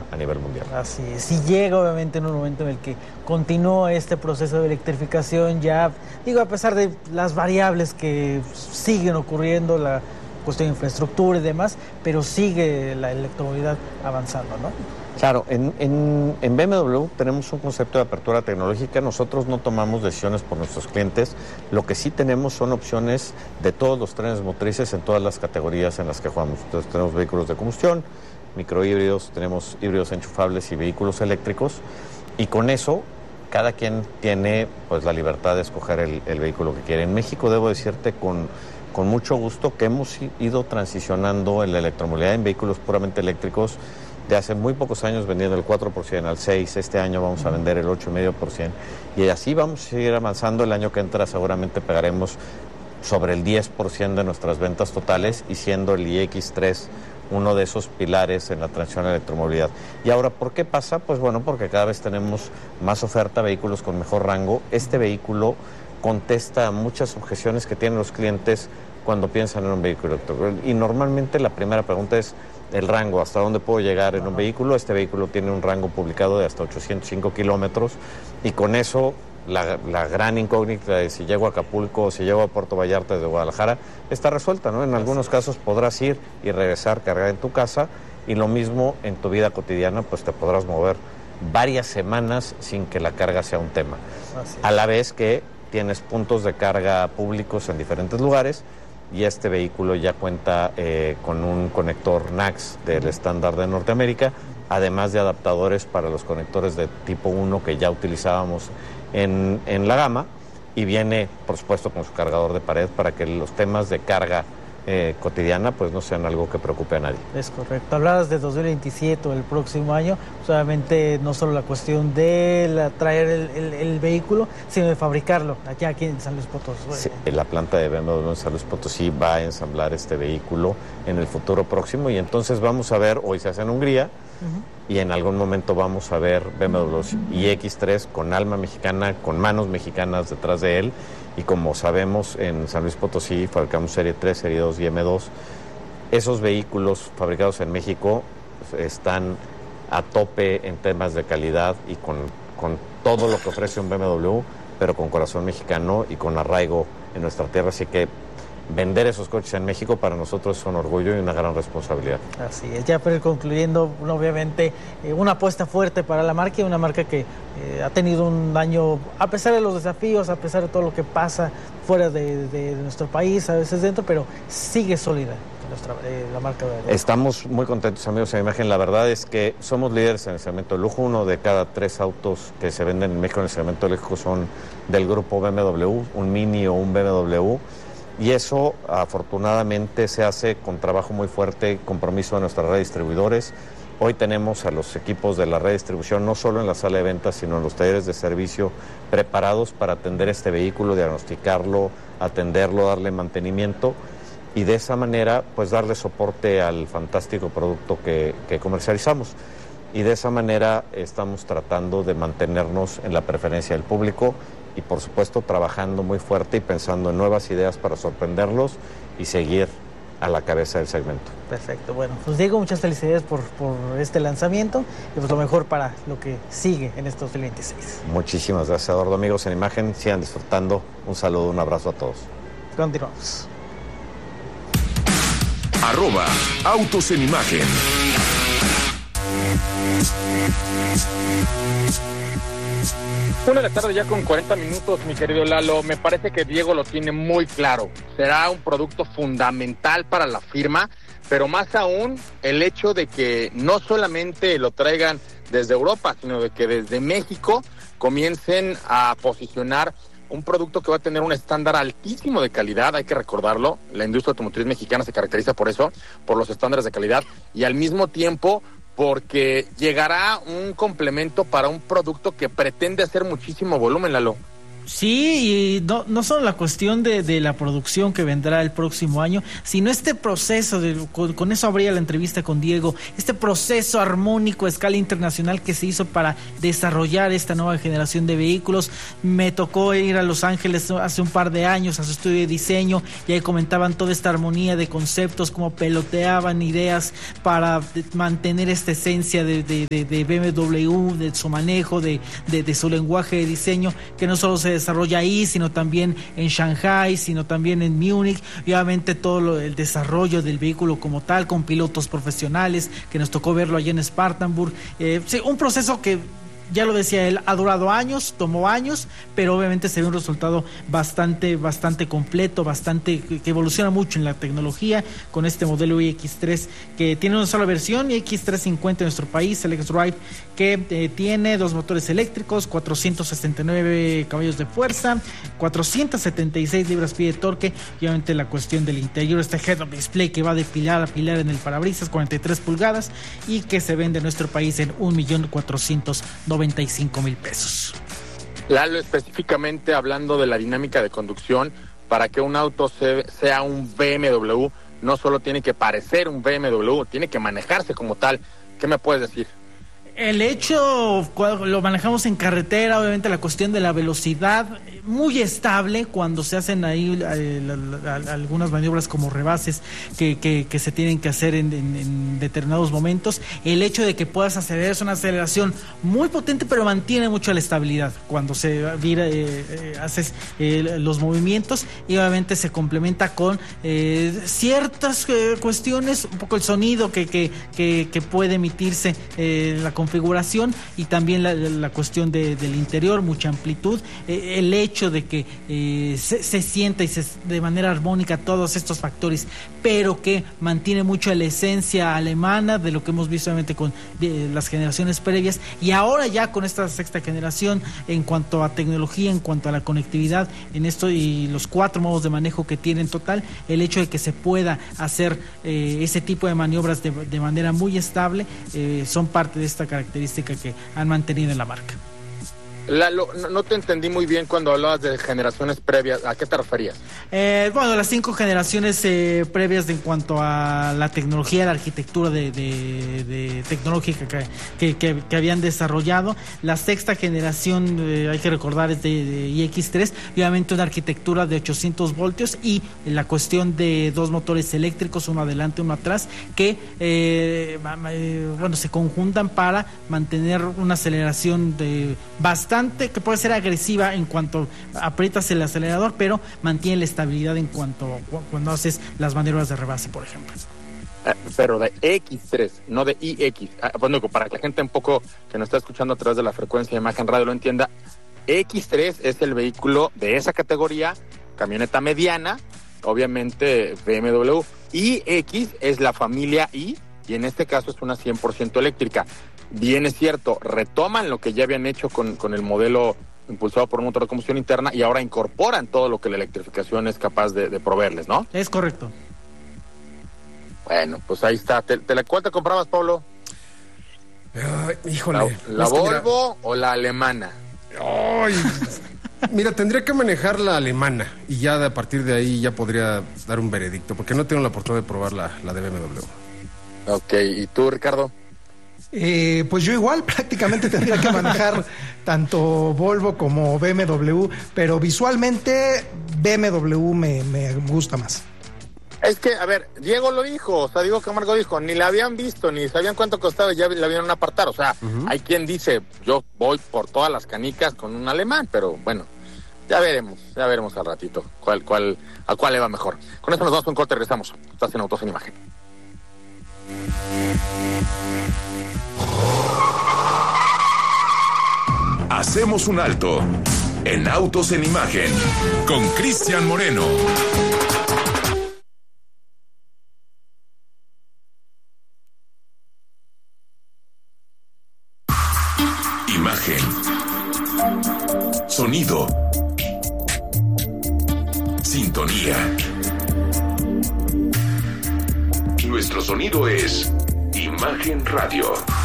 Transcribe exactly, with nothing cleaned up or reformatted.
a nivel mundial. Así es, si llega obviamente en un momento en el que continúa este proceso de electrificación, ya digo, a pesar de las variables que siguen ocurriendo, la cuestión de infraestructura y demás, pero sigue la electromovilidad avanzando, ¿no? Claro, en, en, en B M W tenemos un concepto de apertura tecnológica. Nosotros no tomamos decisiones por nuestros clientes. Lo que sí tenemos son opciones de todos los trenes motrices en todas las categorías en las que jugamos. Entonces tenemos vehículos de combustión, microhíbridos, tenemos híbridos enchufables y vehículos eléctricos. Y con eso, cada quien tiene pues la libertad de escoger el, el vehículo que quiere. En México, debo decirte con, con mucho gusto que hemos ido transicionando en la electromovilidad en vehículos puramente eléctricos de hace muy pocos años, vendiendo el cuatro por ciento al seis por ciento, este año vamos a vender el ocho coma cinco por ciento y así vamos a seguir avanzando. El año que entra seguramente pegaremos sobre el diez por ciento de nuestras ventas totales y siendo el i equis tres uno de esos pilares en la transición a la electromovilidad. Y ahora, ¿por qué pasa? Pues bueno, porque cada vez tenemos más oferta, vehículos con mejor rango. Este vehículo contesta a muchas objeciones que tienen los clientes cuando piensan en un vehículo eléctrico. Y normalmente la primera pregunta es el rango, hasta dónde puedo llegar en un vehículo. Este vehículo tiene un rango publicado de hasta ochocientos cinco kilómetros y con eso la, la gran incógnita de si llego a Acapulco o si llego a Puerto Vallarta desde Guadalajara está resuelta, ¿no? En algunos casos podrás ir y regresar, cargar en tu casa, y lo mismo en tu vida cotidiana, pues te podrás mover varias semanas sin que la carga sea un tema. A la vez que tienes puntos de carga públicos en diferentes lugares. Y este vehículo ya cuenta eh, con un conector N A C S del estándar de Norteamérica, además de adaptadores para los conectores de tipo uno que ya utilizábamos en, en la gama, y viene, por supuesto, con su cargador de pared para que los temas de carga eh, cotidiana pues no sean algo que preocupe a nadie. Es correcto. Hablabas de dos mil veintisiete o el próximo año, solamente no solo la cuestión de la, traer el, el, el vehículo, sino de fabricarlo aquí, aquí en San Luis Potosí. Sí, la planta de B M W en San Luis Potosí va a ensamblar este vehículo en el futuro próximo, y entonces vamos a ver, hoy se hace en Hungría, uh-huh. y en algún momento vamos a ver B M W i equis tres con alma mexicana, con manos mexicanas detrás de él. Y como sabemos, en San Luis Potosí fabricamos Serie tres, Serie dos y eme dos. Esos vehículos fabricados en México están a tope en temas de calidad y con, con todo lo que ofrece un B M W, pero con corazón mexicano y con arraigo en nuestra tierra. Así que vender esos coches en México para nosotros es un orgullo y una gran responsabilidad. Así es. Ya para ir concluyendo, obviamente eh, una apuesta fuerte para la marca, y una marca que eh, ha tenido un año, a pesar de los desafíos, a pesar de todo lo que pasa fuera de, de, de nuestro país, a veces dentro, pero sigue sólida nuestra, eh, la marca de... Estamos muy contentos, amigos, en Imagen. La verdad es que somos líderes en el segmento de lujo. Uno de cada tres autos que se venden en México en el segmento de lujo son del grupo B M W, un Mini o un B M W. Y eso, afortunadamente, se hace con trabajo muy fuerte, compromiso de nuestras redes distribuidores. Hoy tenemos a los equipos de la red de distribución, no solo en la sala de ventas, sino en los talleres de servicio, preparados para atender este vehículo, diagnosticarlo, atenderlo, darle mantenimiento, y de esa manera, pues, darle soporte al fantástico producto que, que comercializamos. Y de esa manera estamos tratando de mantenernos en la preferencia del público, y por supuesto trabajando muy fuerte y pensando en nuevas ideas para sorprenderlos y seguir a la cabeza del segmento. Perfecto. Bueno, pues Diego, muchas felicidades por, por este lanzamiento, y pues lo mejor para lo que sigue en este dos mil veintiséis. Muchísimas gracias, Eduardo. Amigos en Imagen, sigan disfrutando. Un saludo, un abrazo a todos. Continuamos. Arroba Autos en Imagen. Una de la tarde ya con cuarenta minutos, mi querido Lalo. Me parece que Diego lo tiene muy claro. Será un producto fundamental para la firma, pero más aún el hecho de que no solamente lo traigan desde Europa, sino de que desde México comiencen a posicionar un producto que va a tener un estándar altísimo de calidad. Hay que recordarlo, la industria automotriz mexicana se caracteriza por eso, por los estándares de calidad, y al mismo tiempo porque llegará un complemento para un producto que pretende hacer muchísimo volumen, Lalo. Sí, y no, no solo la cuestión de, de la producción que vendrá el próximo año, sino este proceso, de, con, con eso abría la entrevista con Diego, este proceso armónico a escala internacional que se hizo para desarrollar esta nueva generación de vehículos. Me tocó ir a Los Ángeles hace un par de años a su estudio de diseño y ahí comentaban toda esta armonía de conceptos, cómo peloteaban ideas para mantener esta esencia de, de, de, de B M W, de su manejo, de, de, de su lenguaje de diseño, que no solo se desarrolla ahí, sino también en Shanghai, sino también en Múnich, y obviamente todo lo, el desarrollo del vehículo como tal, con pilotos profesionales, que nos tocó verlo allá en Spartanburg. Eh, sí, un proceso que, ya lo decía él, ha durado años, tomó años, pero obviamente se ve un resultado bastante, bastante completo, bastante, que evoluciona mucho en la tecnología, con este modelo i equis tres, que tiene una sola versión, i equis trescientos cincuenta en nuestro país, el X-Drive, que eh, tiene dos motores eléctricos, cuatrocientos sesenta y nueve caballos de fuerza, cuatrocientas setenta y seis libras-pie de torque, y obviamente la cuestión del interior, este head-up display que va de pilar a pilar en el parabrisas, cuarenta y tres pulgadas, y que se vende en nuestro país en un millón cuatrocientos noventa y cinco mil pesos. Lalo, específicamente hablando de la dinámica de conducción, para que un auto se, sea un B M W, no solo tiene que parecer un B M W, tiene que manejarse como tal. ¿Qué me puedes decir? El hecho, cuando lo manejamos en carretera, obviamente la cuestión de la velocidad, muy estable cuando se hacen ahí eh, la, la, algunas maniobras como rebases que, que, que se tienen que hacer en, en, en determinados momentos. El hecho de que puedas acelerar es una aceleración muy potente, pero mantiene mucho la estabilidad cuando se vira, eh, eh, haces eh, los movimientos, y obviamente se complementa con eh, ciertas eh, cuestiones, un poco el sonido que, que, que, que puede emitirse en eh, la configuración, y también la, la cuestión de, del interior, mucha amplitud, eh, el hecho de que eh, se, se sienta y se, de manera armónica todos estos factores, pero que mantiene mucho la esencia alemana de lo que hemos visto obviamente con de, las generaciones previas, y ahora ya con esta sexta generación en cuanto a tecnología, en cuanto a la conectividad en esto y los cuatro modos de manejo que tiene en total, el hecho de que se pueda hacer eh, ese tipo de maniobras de, de manera muy estable eh, son parte de esta característica que han mantenido en la marca. Lalo, no, no te entendí muy bien cuando hablabas de generaciones previas. ¿A qué te referías? Eh, bueno, las cinco generaciones eh, previas de, en cuanto a la tecnología, la arquitectura de, de, de tecnológica que, que, que, que habían desarrollado. La sexta generación, eh, hay que recordar, es de, de i equis tres, y obviamente una arquitectura de ochocientos voltios, y la cuestión de dos motores eléctricos, uno adelante, uno atrás, que eh, bueno, se conjuntan para mantener una aceleración de bastante, que puede ser agresiva en cuanto aprietas el acelerador, pero mantiene la estabilidad en cuanto cuando haces las maniobras de rebase, por ejemplo. Eh, pero de equis tres, no de i equis. Ah, bueno, para que la gente un poco que nos está escuchando a través de la frecuencia de Imagen Radio lo entienda, equis tres es el vehículo de esa categoría, camioneta mediana, obviamente B M W. i equis es la familia I, y en este caso es una cien por ciento eléctrica. Bien es cierto, retoman lo que ya habían hecho con, con el modelo impulsado por un motor de combustión interna, y ahora incorporan todo lo que la electrificación es capaz de, de proveerles, ¿no? Es correcto. Bueno, pues ahí está. ¿Te, te la, ¿Cuál te comprabas, Pablo? Uh, híjole. ¿La, la Volvo mira, o la alemana? Ay, mira, tendría que manejar la alemana, y ya de, a partir de ahí ya podría dar un veredicto, porque no tengo la oportunidad de probar la, la de B M W. Ok, ¿y tú, Ricardo? Eh, pues yo igual prácticamente tendría que manejar tanto Volvo como B M W, pero visualmente B M W me, me gusta más. Es que, a ver, Diego lo dijo, o sea, Diego Camargo dijo, ni la habían visto, ni sabían cuánto costaba, ya la vieron apartar, o sea, uh-huh. Hay quien dice, yo voy por todas las canicas con un alemán, pero bueno, ya veremos, ya veremos al ratito cuál, cuál, a cuál le va mejor. Con esto nos vamos a un corte, regresamos. Estás en Autos en Imagen. Hacemos un alto en Autos en Imagen con Cristian Moreno. Imagen, sonido, sintonía. Nuestro sonido es Imagen Radio.